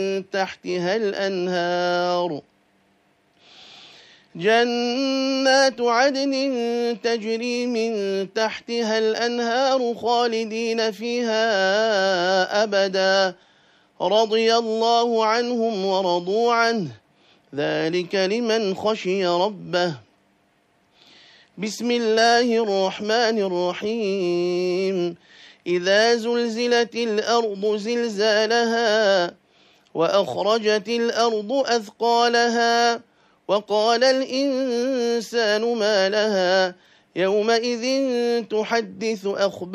تحتها الأنهار جنات عدن تجري من تحتها الأنهار خالدين فيها أبدا رضي الله عنهم ورضوا عنه ذلك لمن خشي ربه. بسم الله الرحمن الرحيم إذا زلزلت الأرض زلزالها وأخرجت الأرض أثقالها وقال الإنسان ما لها يومئذ تحدث أخبارها